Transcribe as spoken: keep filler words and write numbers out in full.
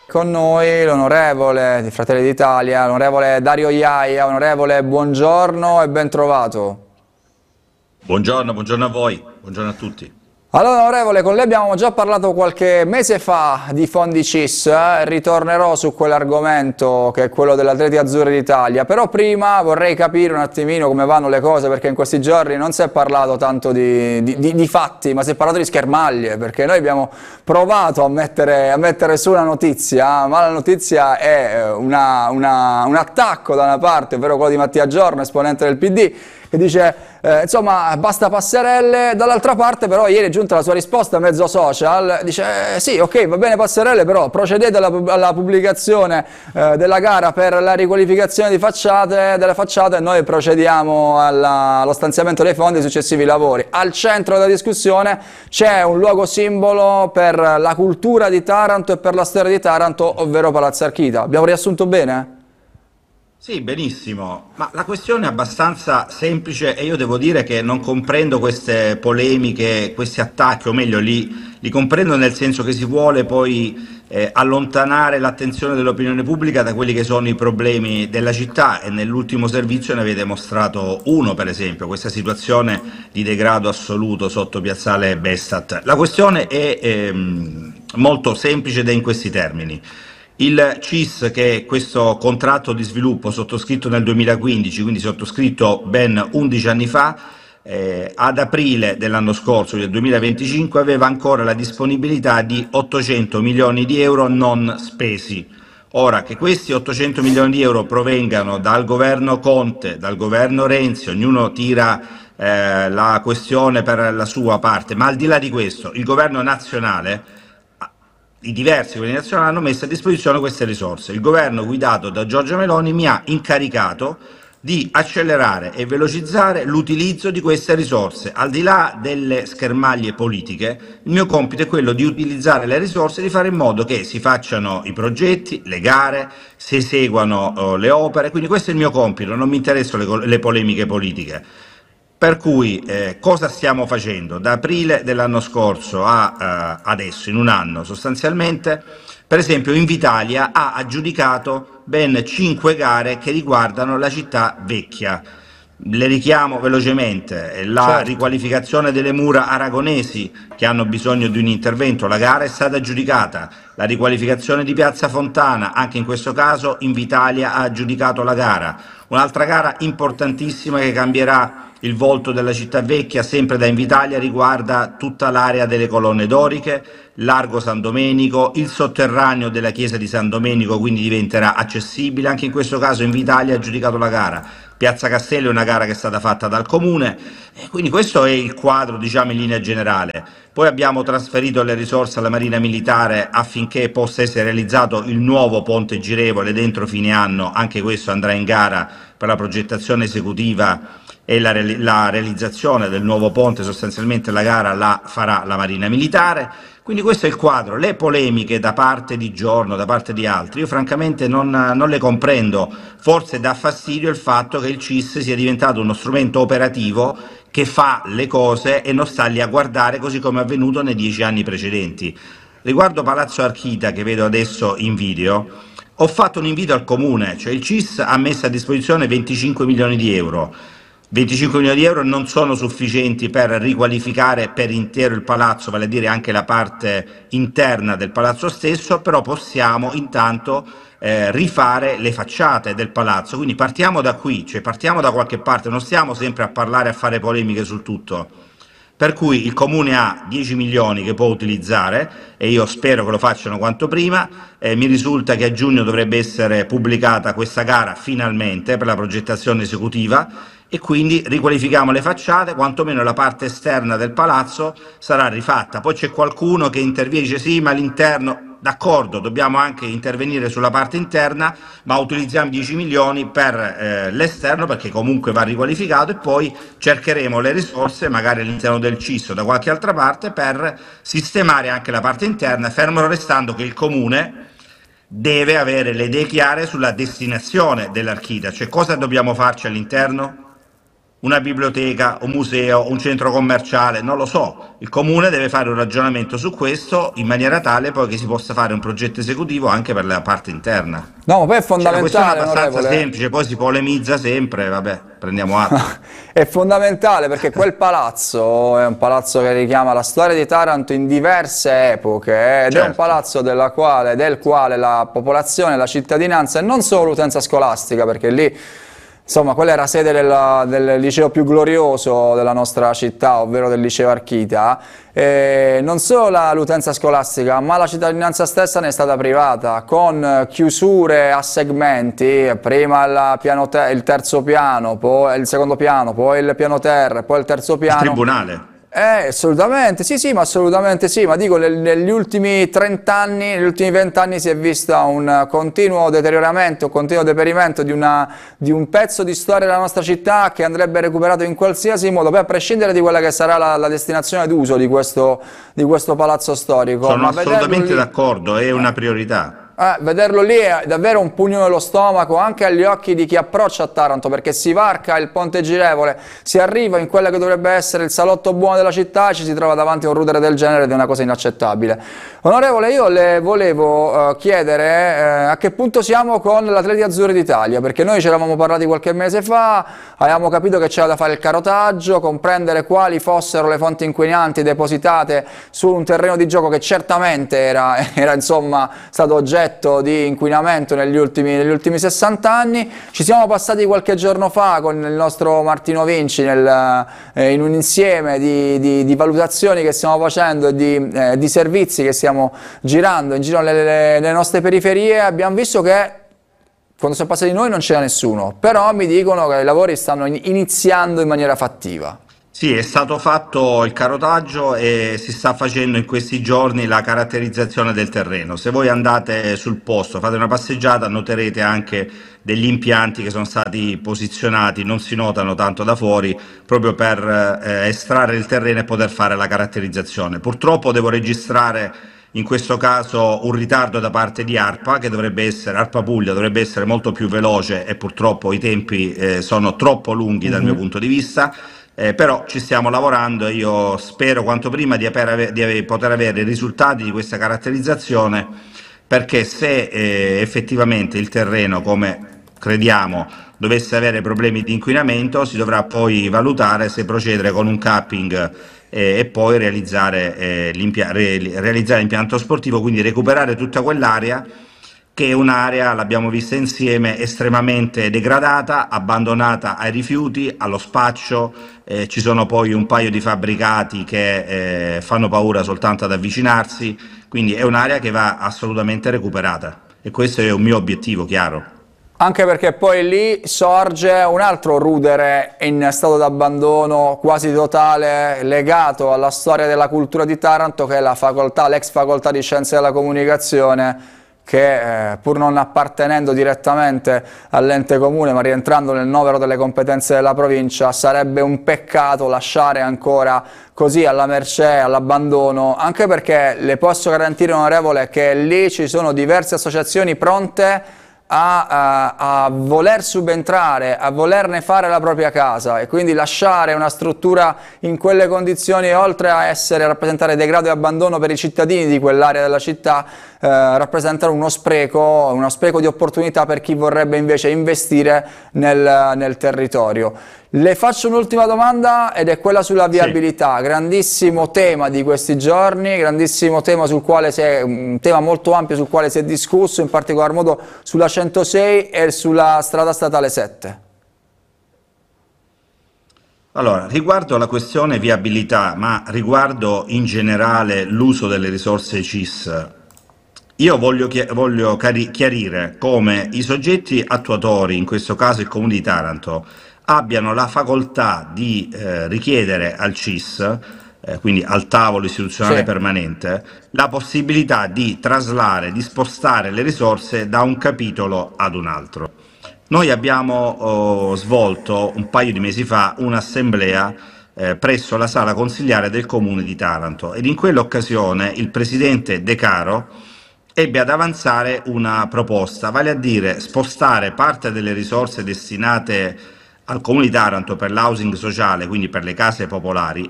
Con noi l'onorevole di Fratelli d'Italia, l'onorevole Dario Iaia. Onorevole, buongiorno e ben trovato. Buongiorno, buongiorno a voi, buongiorno a tutti. Allora, onorevole, con lei abbiamo già parlato qualche mese fa di fondi C I S, eh? Ritornerò su quell'argomento che è quello dell'Atleti Azzurri d'Italia, però prima vorrei capire un attimino come vanno le cose, perché in questi giorni non si è parlato tanto di, di, di, di fatti, ma si è parlato di schermaglie, perché noi abbiamo provato a mettere, a mettere su una notizia, ma la notizia è una, una, un attacco da una parte, ovvero quello di Mattia Giorno, esponente del P D, che dice eh, insomma basta passerelle. Dall'altra parte però ieri è giunta la sua risposta mezzo social, dice eh, sì, ok, va bene passerelle, però procedete alla, alla pubblicazione eh, della gara per la riqualificazione di facciate, delle facciate, e noi procediamo alla, allo stanziamento dei fondi ai successivi lavori. Al centro della discussione c'è un luogo simbolo per la cultura di Taranto e per la storia di Taranto, ovvero Palazzo Archita. Abbiamo riassunto bene? Sì, benissimo, ma la questione è abbastanza semplice e io devo dire che non comprendo queste polemiche, questi attacchi, o meglio li, li comprendo nel senso che si vuole poi eh, allontanare l'attenzione dell'opinione pubblica da quelli che sono i problemi della città, e nell'ultimo servizio ne avete mostrato uno, per esempio, questa situazione di degrado assoluto sotto Piazzale Bestat. La questione è ehm, molto semplice ed è in questi termini. Il C I S, che è questo contratto di sviluppo sottoscritto nel duemilaquindici, quindi sottoscritto ben undici anni fa, eh, ad aprile dell'anno scorso, del duemilaventicinque, aveva ancora la disponibilità di ottocento milioni di euro non spesi. Ora, che questi ottocento milioni di euro provengano dal governo Conte, dal governo Renzi, ognuno tira eh, la questione per la sua parte, ma al di là di questo, il governo nazionale, i diversi governi nazionali hanno messo a disposizione queste risorse. Il governo guidato da Giorgia Meloni mi ha incaricato di accelerare e velocizzare l'utilizzo di queste risorse. Al di là delle schermaglie politiche, il mio compito è quello di utilizzare le risorse e di fare in modo che si facciano i progetti, le gare, si eseguano uh, le opere, quindi questo è il mio compito, non mi interessano le, le polemiche politiche. Per cui eh, cosa stiamo facendo? Da aprile dell'anno scorso a eh, adesso, in un anno sostanzialmente, per esempio Invitalia ha aggiudicato ben cinque gare che riguardano la città vecchia. Le richiamo velocemente: la Certo. riqualificazione delle mura aragonesi che hanno bisogno di un intervento, la gara è stata aggiudicata; la riqualificazione di Piazza Fontana, anche in questo caso Invitalia ha aggiudicato la gara. Un'altra gara importantissima che cambierà il volto della città vecchia, sempre da Invitalia, riguarda tutta l'area delle colonne doriche, Largo San Domenico, il sotterraneo della chiesa di San Domenico, quindi diventerà accessibile. Anche in questo caso Invitalia ha aggiudicato la gara. Piazza Castello è una gara che è stata fatta dal Comune, e quindi questo è il quadro, diciamo, in linea generale. Poi abbiamo trasferito le risorse alla Marina Militare affinché possa essere realizzato il nuovo ponte girevole dentro fine anno, anche questo andrà in gara per la progettazione esecutiva e la, re la realizzazione del nuovo ponte. Sostanzialmente la gara la farà la Marina Militare. Quindi questo è il quadro. Le polemiche da parte di Giorno, da parte di altri, io francamente non, non le comprendo. Forse dà fastidio il fatto che il C I S sia diventato uno strumento operativo che fa le cose e non sta lì a guardare, così come è avvenuto nei dieci anni precedenti. Riguardo Palazzo Archita, che vedo adesso in video, ho fatto un invito al Comune, cioè il C I S ha messo a disposizione venticinque milioni di euro. venticinque milioni di euro non sono sufficienti per riqualificare per intero il palazzo, vale a dire anche la parte interna del palazzo stesso, però possiamo intanto eh, rifare le facciate del palazzo. Quindi partiamo da qui, cioè partiamo da qualche parte, non stiamo sempre a parlare, a fare polemiche sul tutto. Per cui il Comune ha dieci milioni che può utilizzare, e io spero che lo facciano quanto prima. Eh, mi risulta che a giugno dovrebbe essere pubblicata questa gara finalmente per la progettazione esecutiva, e quindi riqualifichiamo le facciate, quantomeno la parte esterna del palazzo sarà rifatta. Poi c'è qualcuno che interviene e dice sì, ma l'interno... D'accordo, dobbiamo anche intervenire sulla parte interna, ma utilizziamo dieci milioni per eh, l'esterno, perché comunque va riqualificato, e poi cercheremo le risorse magari all'interno del C I S o da qualche altra parte per sistemare anche la parte interna, fermo restando che il Comune deve avere le idee chiare sulla destinazione dell'Archita, cioè cosa dobbiamo farci all'interno. una biblioteca, un museo, un centro commerciale, non lo so. Il comune deve fare un ragionamento su questo in maniera tale poi che si possa fare un progetto esecutivo anche per la parte interna. No, ma poi è Cioè, la questione è fondamentale, abbastanza onorevole. semplice, poi si polemizza sempre, vabbè, prendiamo atto. È fondamentale perché quel palazzo è un palazzo che richiama la storia di Taranto in diverse epoche ed è un Certo. palazzo della quale, del quale la popolazione, la cittadinanza e non solo l'utenza scolastica, perché lì insomma quella era sede della- del liceo più glorioso della nostra città, ovvero del liceo Archita, e non solo la- l'utenza scolastica ma la cittadinanza stessa ne è stata privata con chiusure a segmenti, prima il, piano te- il terzo piano, poi il secondo piano, poi il piano terra, poi il terzo Il piano. tribunale. Eh, assolutamente, sì, sì, ma assolutamente sì, ma dico, nel- negli ultimi trenta anni, negli ultimi venti anni si è visto un continuo deterioramento, un continuo deperimento di, una, di un pezzo di storia della nostra città che andrebbe recuperato in qualsiasi modo, poi a prescindere di quella che sarà la, la destinazione d'uso di questo, di questo palazzo storico. Sono Ma vederlo assolutamente lì, d'accordo, è una priorità. eh, vederlo lì è davvero un pugno nello stomaco anche agli occhi di chi approccia a Taranto, perché si varca il ponte girevole, si arriva in quello che dovrebbe essere il salotto buono della città e ci si trova davanti a un rudere del genere ed è una cosa inaccettabile. Onorevole, io le volevo eh, chiedere eh, a che punto siamo con l'Atleti Azzurri d'Italia, perché noi ci eravamo parlati qualche mese fa, avevamo capito che c'era da fare il carotaggio, comprendere quali fossero le fonti inquinanti depositate su un terreno di gioco che certamente era, era insomma stato oggetto di inquinamento negli ultimi, negli ultimi sessanta anni. Ci siamo passati qualche giorno fa con il nostro Martino Vinci nel, eh, in un insieme di, di, di valutazioni che stiamo facendo e di, eh, di servizi che stiamo girando in giro nelle, nelle nostre periferie. Abbiamo visto che quando siamo passati noi non c'era nessuno, però mi dicono che i lavori stanno in- iniziando in maniera fattiva. Sì, è stato fatto il carotaggio e si sta facendo in questi giorni la caratterizzazione del terreno. Se voi andate sul posto, fate una passeggiata, noterete anche degli impianti che sono stati posizionati, non si notano tanto da fuori, proprio per eh, estrarre il terreno e poter fare la caratterizzazione. Purtroppo devo registrare in questo caso un ritardo da parte di ARPA, che dovrebbe essere, ARPA Puglia dovrebbe essere molto più veloce e purtroppo i tempi eh, sono troppo lunghi dal mio punto di vista. Eh, però ci stiamo lavorando e io spero quanto prima di, aver, di aver, poter avere i risultati di questa caratterizzazione, perché se eh, effettivamente il terreno, come crediamo, dovesse avere problemi di inquinamento, si dovrà poi valutare se procedere con un capping eh, e poi realizzare, eh, l'impia- re- realizzare l'impianto sportivo, quindi recuperare tutta quell'area che è un'area, l'abbiamo vista insieme, estremamente degradata, abbandonata ai rifiuti, allo spaccio, eh, ci sono poi un paio di fabbricati che eh, fanno paura soltanto ad avvicinarsi, quindi è un'area che va assolutamente recuperata e questo è un mio obiettivo, chiaro. Anche perché poi lì sorge un altro rudere in stato d'abbandono quasi totale legato alla storia della cultura di Taranto, che è la facoltà, l'ex facoltà di Scienze della Comunicazione, che eh, pur non appartenendo direttamente all'ente comune ma rientrando nel novero delle competenze della provincia, sarebbe un peccato lasciare ancora così alla mercé, all'abbandono, anche perché le posso garantire, onorevole, che lì ci sono diverse associazioni pronte A, a, a voler subentrare, a volerne fare la propria casa, e quindi lasciare una struttura in quelle condizioni, oltre a essere a rappresentare degrado e abbandono per i cittadini di quell'area della città, eh, rappresentano uno spreco, uno spreco di opportunità per chi vorrebbe invece investire nel, nel territorio. Le faccio un'ultima domanda ed è quella sulla viabilità, sì. Grandissimo tema di questi giorni, grandissimo tema sul quale si è, un tema molto ampio sul quale si è discusso, in particolar modo sulla centosei e sulla strada statale sette. Allora, riguardo la questione viabilità, ma riguardo in generale l'uso delle risorse C I S, io voglio, chi voglio chiarire come i soggetti attuatori, in questo caso il Comune di Taranto, abbiano la facoltà di eh, richiedere al C I S, eh, quindi al tavolo istituzionale sì. permanente, la possibilità di traslare, di spostare le risorse da un capitolo ad un altro. Noi abbiamo oh, svolto un paio di mesi fa un'assemblea eh, presso la sala consigliare del Comune di Taranto ed in quell'occasione il presidente De Caro ebbe ad avanzare una proposta, vale a dire spostare parte delle risorse destinate al Comune di Taranto per l'housing sociale, quindi per le case popolari,